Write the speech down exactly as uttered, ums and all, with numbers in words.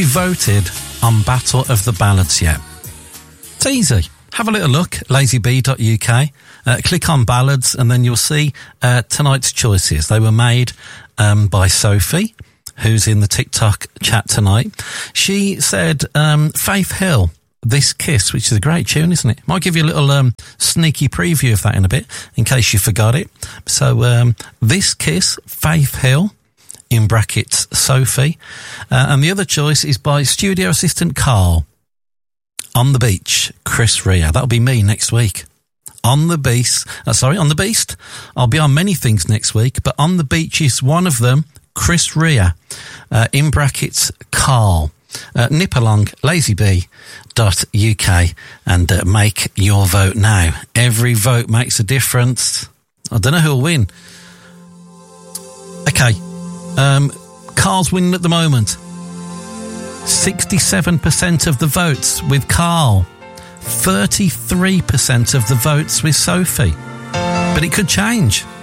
you voted on Battle of the Ballads yet? It's easy. Have a little look, lazy bee dot U K. Uh, click on Ballads and then you'll see uh, tonight's choices. They were made um, by Sophie, who's in the TikTok chat tonight. She said um, Faith Hill, This Kiss, which is a great tune, isn't it? Might give you a little um, sneaky preview of that in a bit, in case you forgot it. So um, This Kiss, Faith Hill, in brackets Sophie. Uh, and the other choice is by studio assistant Carl. On the Beach, Chris Rea. That'll be me next week. On the Beast, uh, sorry, on the Beast. I'll be on many things next week, but On the Beach is one of them. Chris Rea, uh, in brackets Carl. Uh, nip along, lazy bee dot U K, and uh, make your vote now. Every vote makes a difference. I don't know who'll win. Okay, um, Carl's winning at the moment. sixty-seven percent of the votes with Carl, thirty-three percent of the votes with Sophie. But it could change.